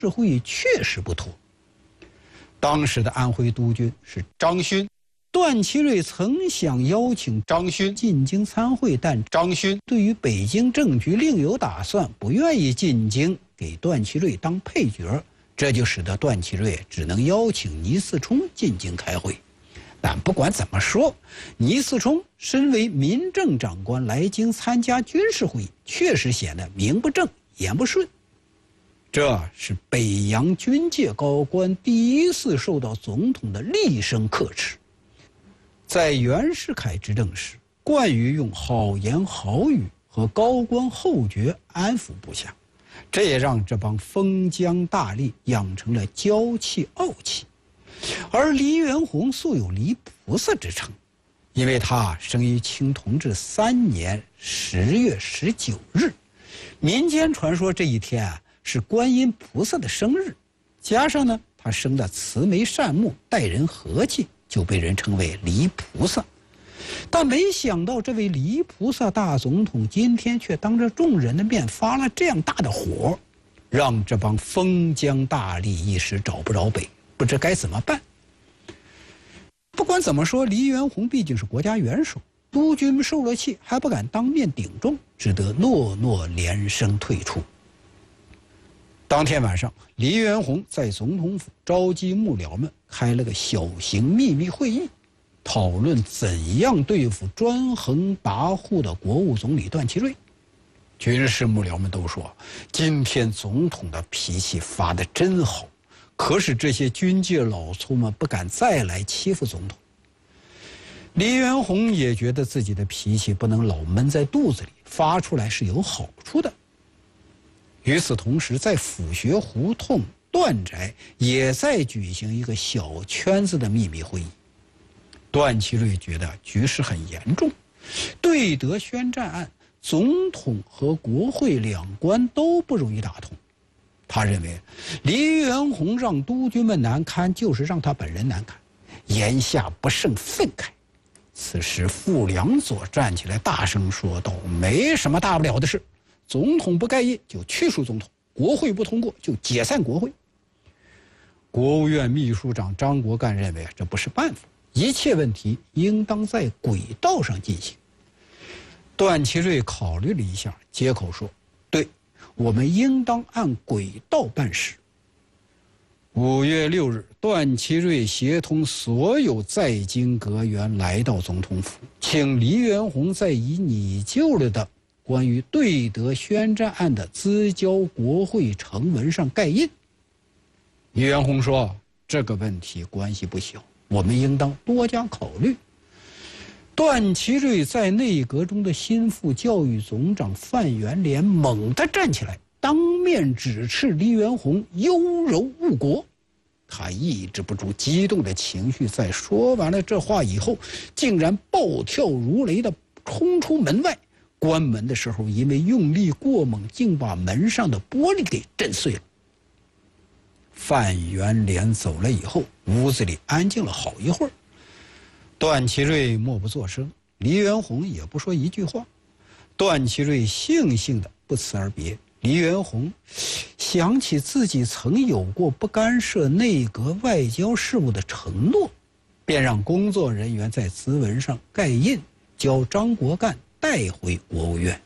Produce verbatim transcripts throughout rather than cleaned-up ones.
事会议确实不妥。当时的安徽督军是张勋，段祺瑞曾想邀请张勋进京参会，但张勋对于北京政局另有打算，不愿意进京给段祺瑞当配角，这就使得段祺瑞只能邀请倪嗣冲进京开会。但不管怎么说，倪嗣冲身为民政长官来京参加军事会议，确实显得名不正言不顺。这是北洋军界高官第一次受到总统的厉声呵斥。在袁世凯执政时，惯于用好言好语和高官厚爵安抚部下，这也让这帮封疆大吏养成了娇气傲气。而黎元洪素有黎菩萨之称，因为他生于清同治三年十月十九日，民间传说这一天啊是观音菩萨的生日，加上呢他生的慈眉善目，待人和气，就被人称为黎菩萨。但没想到这位黎菩萨大总统今天却当着众人的面发了这样大的火，让这帮封疆大吏一时找不着北，不知该怎么办。不管怎么说，黎元洪毕竟是国家元首，督军受了气还不敢当面顶撞，只得诺诺连声退出。当天晚上，黎元洪在总统府召集幕僚们开了个小型秘密会议，讨论怎样对付专横跋扈的国务总理段祺瑞。军事幕僚们都说，今天总统的脾气发得真好，可使这些军界老粗们不敢再来欺负总统。黎元洪也觉得自己的脾气不能老闷在肚子里，发出来是有好处的。与此同时，在府学胡同段宅也在举行一个小圈子的秘密会议。段祺瑞觉得局势很严重，对德宣战案，总统和国会两关都不容易打通。他认为黎元洪让督军们难堪，就是让他本人难堪，言下不胜愤慨。此时傅良佐站起来大声说道，没什么大不了的事，总统不盖印就去除总统，国会不通过就解散国会。国务院秘书长张国干认为这不是办法，一切问题应当在轨道上进行。段祺瑞考虑了一下，接口说，对，我们应当按轨道办事。五月六日，段祺瑞协同所有在京阁员来到总统府，请黎元洪在已拟就了的关于对德宣战案的咨交国会呈文上盖印。黎元洪说，这个问题关系不小，我们应当多加考虑。段祺瑞在内阁中的心腹教育总长范元濂猛地站起来，当面指斥黎元洪优柔误国。他抑制不住激动的情绪，在说完了这话以后，竟然暴跳如雷地冲出门外。关门的时候，因为用力过猛，竟把门上的玻璃给震碎了。范元濂走了以后，屋子里安静了好一会儿。段祺瑞默不作声，黎元洪也不说一句话。段祺瑞悻悻地不辞而别。黎元洪想起自己曾有过不干涉内阁外交事务的承诺，便让工作人员在咨文上盖印，交张国干带回国务院。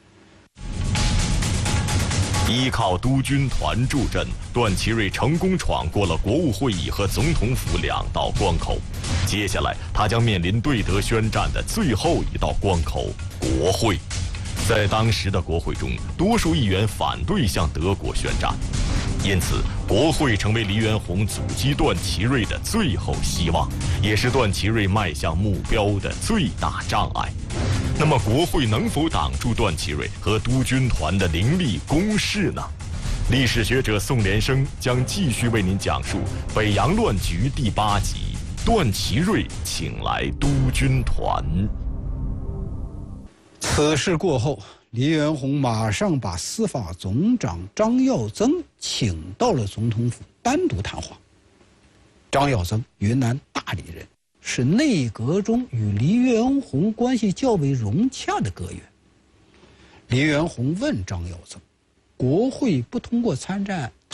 依靠督军团助阵，段祺瑞成功闯过了国务会议和总统府两道关口。接下来，他将面临对德宣战的最后一道关口——国会。在当时的国会中，多数议员反对向德国宣战，因此国会成为黎元洪阻击段祺瑞的最后希望，也是段祺瑞迈向目标的最大障碍。那么国会能否挡住段祺瑞和督军团的凌厉攻势呢？历史学者宋连生将继续为您讲述《北洋乱局》第八集：段祺瑞请来督军团。 此事过后，黎元洪马上把司法总长张耀增请到了总统府单独谈话。张耀增云南大理人，是内阁中与黎元洪关系较为融洽的阁员。黎元洪问张耀增，国会不通过参战案，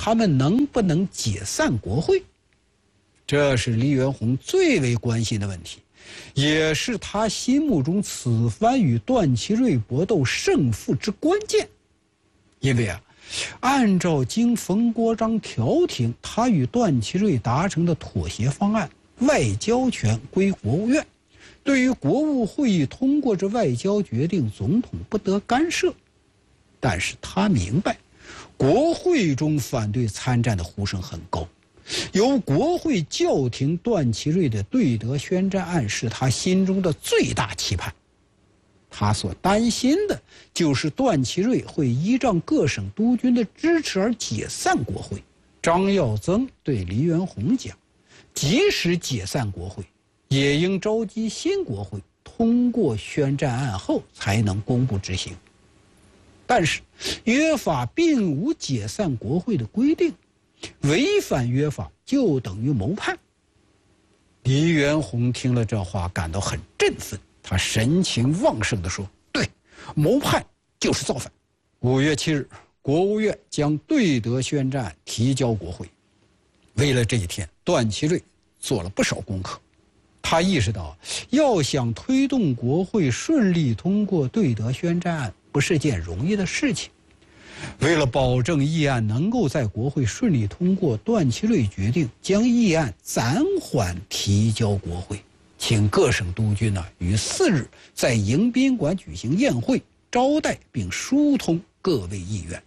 他们能不能解散国会？这是黎元洪最为关心的问题，也是他心目中此番与段祺瑞搏斗胜负之关键。因为啊，按照经冯国璋调停，他与段祺瑞达成的妥协方案，外交权归国务院，对于国务会议通过这外交决定，总统不得干涉。但是他明白，国会中反对参战的呼声很高，由国会叫停段祺瑞的对德宣战案是他心中的最大期盼。他所担心的就是段祺瑞会依仗各省督军的支持而解散国会。张耀曾对黎元洪讲，即使解散国会，也应召集新国会，通过宣战案后才能公布执行。但是约法并无解散国会的规定，违反约法就等于谋叛。黎元洪听了这话感到很振奋，他神情旺盛地说，对，谋叛就是造反。五月七日，国务院将对德宣战案提交国会。为了这一天，段祺瑞做了不少功课。他意识到，要想推动国会顺利通过对德宣战案，不是件容易的事情。为了保证议案能够在国会顺利通过，段祺瑞决定将议案暂缓提交国会，请各省督军呢、啊、于四日在迎宾馆举行宴会，招待并疏通各位议员。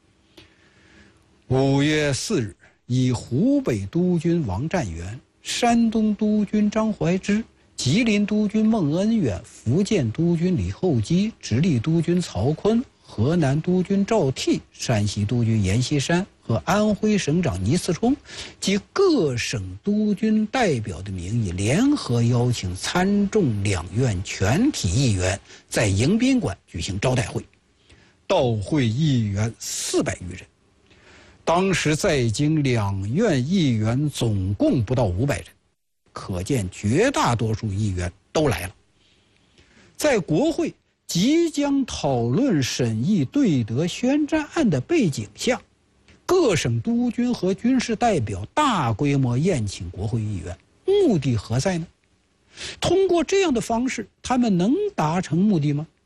五月四日，以湖北督军王占元、山东督军张怀之、吉林督军孟恩远、福建督军李厚基、直隶督军曹锟、河南督军赵倜、山西督军阎锡山和安徽省长倪嗣冲及各省督军代表的名义，联合邀请参众两院全体议员在迎宾馆举行招待会，到会议员四百余人。当时在京两院议员总共不到五百人，可见绝大多数议员都来了。在国会即将讨论审议对德宣战案的背景下，各省督军和军事代表大规模宴请国会议员，目的何在呢？通过这样的方式，他们能达成目的吗？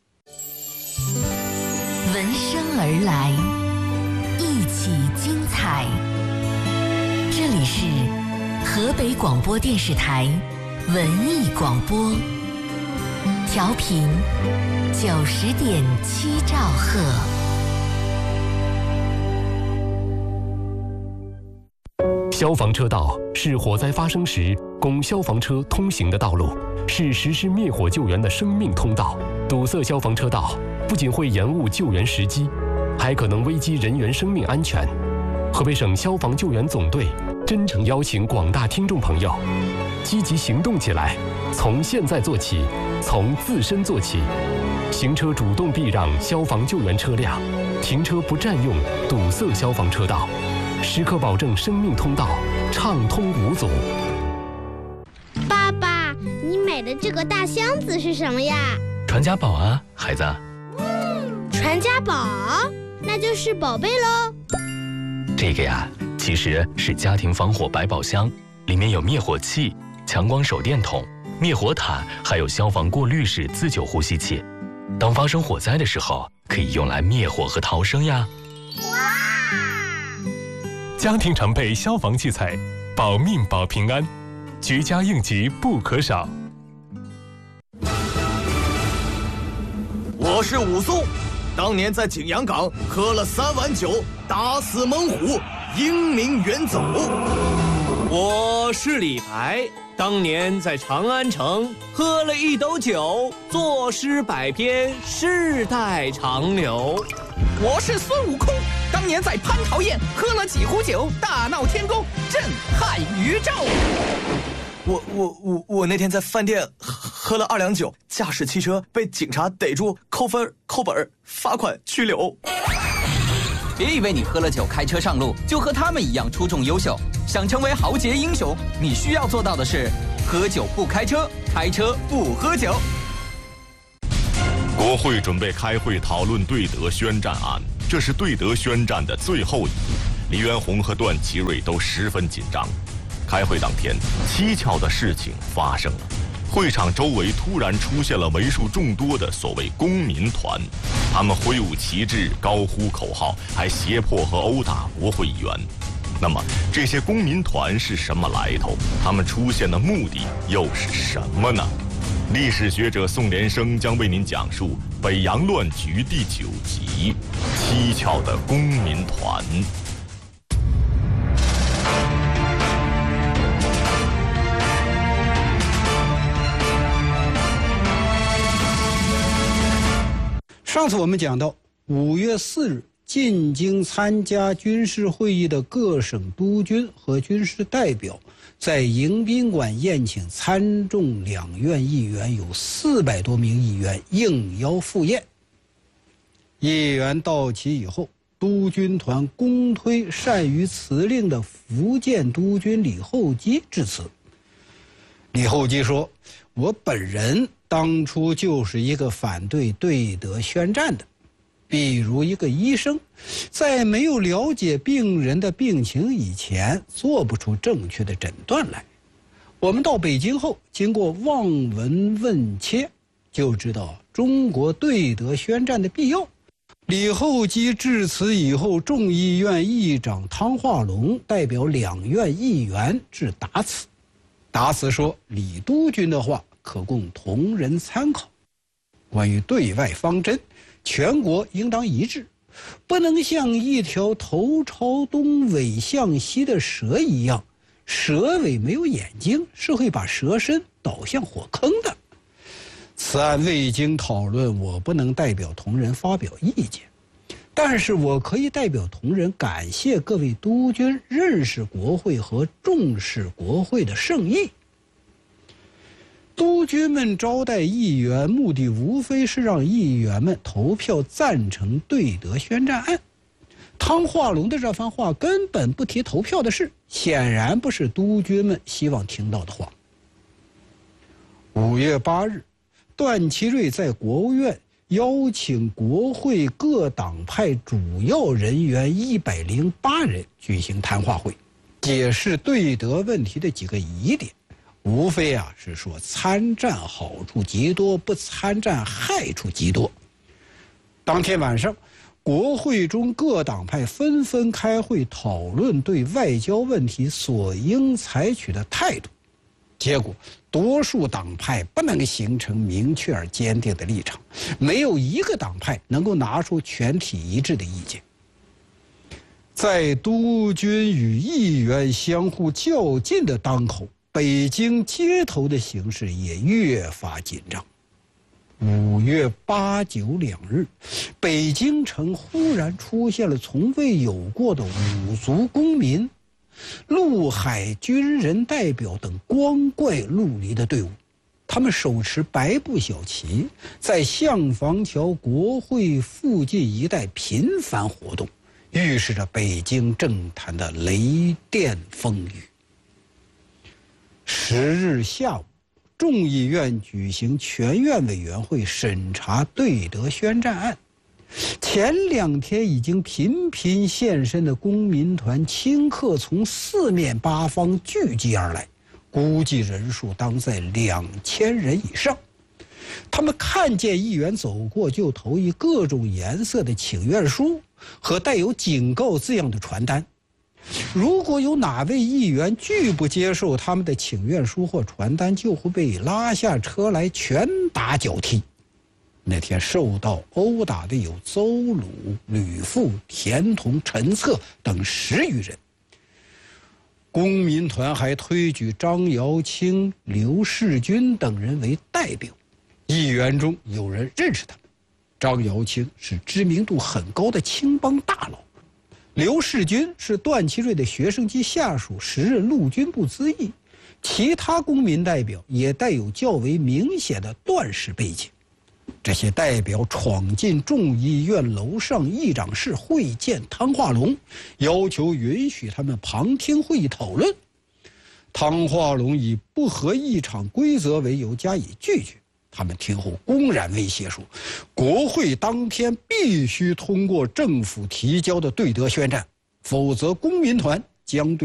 闻声而来，一起精彩。这里是河北广播电视台文艺广播，调频九十点七兆赫。 消防车道是火灾发生时供消防车通行的道路，是实施灭火救援的生命通道。堵塞消防车道不仅会延误救援时机，还可能危及人员生命安全。河北省消防救援总队真诚邀请广大听众朋友积极行动起来，从现在做起，从自身做起。行车主动避让消防救援车辆，停车不占用堵塞消防车道，时刻保证生命通道畅通无阻。 爸爸，你买的这个大箱子是什么呀？ 传家宝啊，孩子。 传家宝？那就是宝贝喽。 这个呀，其实是家庭防火百宝箱，里面有灭火器、强光手电筒、灭火毯，还有消防过滤式自救呼吸器。当发生火灾的时候，可以用来灭火和逃生呀。 哇！ 家庭常备消防器材，保命保平安，居家应急不可少。 我是武松，当年在景阳冈喝了三碗酒，打死猛虎，英名远走。 我是李白，当年在长安城喝了一斗酒，作诗百篇，世代长流。 我是孙悟空，当年在蟠桃宴喝了几壶酒，大闹天宫，震撼宇宙。 我我我我那天在饭店喝了二两酒，驾驶汽车被警察逮住，扣分、扣本、罚款、拘留。 别以为你喝了酒开车上路就和他们一样出众优秀，想成为豪杰英雄，你需要做到的是喝酒不开车，开车不喝酒。 国会准备开会讨论对德宣战案，这是对德宣战的最后一步。 李元洪和段祺瑞都十分紧张。开会当天，蹊跷的事情发生了。会场周围突然出现了为数众多的所谓公民团，他们挥舞旗帜，高呼口号，还胁迫和殴打国会议员。那么，这些公民团是什么来头？他们出现的目的又是什么呢？历史学者宋连生将为您讲述《北洋乱局》第九集《蹊跷的公民团》。 上次我们讲到，五月四日进京参加军事会议的各省督军和军事代表，在迎宾馆宴请参众两院议员，有四百多名议员应邀赴宴。议员到齐以后，督军团公推善于辞令的福建督军李厚基致辞。李厚基说：“我本人当初就是一个反对对德宣战的，比如一个医生，在没有了解病人的病情以前，做不出正确的诊断来。我们到北京后，经过望闻问切，就知道中国对德宣战的必要。”李厚基致辞以后，众议院议长汤化龙代表两院议员致答词。答词说：“李督军的话可供同仁参考。关于对外方针，全国应当一致，不能像一条头朝东尾向西的蛇一样，蛇尾没有眼睛，是会把蛇身导向火坑的。此案未经讨论，我不能代表同仁发表意见，但是我可以代表同仁感谢各位督军认识国会和重视国会的圣意。督军们招待议员，目的无非是让议员们投票赞成对德宣战案。汤化龙的这番话根本不提投票的事，显然不是督军们希望听到的话。五月八日，段祺瑞在国务院邀请国会各党派主要人员一百零八人举行谈话会，解释对德问题的几个疑点，无非啊是说参战好处极多，不参战害处极多。当天晚上，国会中各党派纷纷开会讨论对外交问题所应采取的态度，结果多数党派不能形成明确而坚定的立场，没有一个党派能够拿出全体一致的意见。在督军与议员相互较劲的当口，北京街头的形势也越发紧张。五月八九两日，北京城忽然出现了从未有过的五族公民、陆海军人代表等光怪陆离的队伍，他们手持白布小旗，在象房桥国会附近一带频繁活动，预示着北京政坛的雷电风雨。十日下午，众议院举行全院委员会审查对德宣战案。前两天已经频频现身的公民团顷刻从四面八方聚集而来，估计人数当在两千人以上。他们看见议员走过，就投以各种颜色的请愿书和带有警告字样的传单。如果有哪位议员拒不接受他们的请愿书或传单，就会被拉下车来拳打脚踢。那天受到殴打的有邹鲁、吕富、田同、陈策等十余人。公民团还推举张尧清、刘世军等人为代表，议员中有人认识他们。张尧清是知名度很高的青帮大佬，刘世军是段祺瑞的学生及下属，时任陆军部资议。其他公民代表也带有较为明显的段氏背景。这些代表闯进众议院楼上议长室会见汤化龙，要求允许他们旁听会议讨论。汤化龙以不合议场规则为由加以拒绝。他们听后公然威胁说，国会当天必须通过政府提交的对德宣战， 否则公民团将对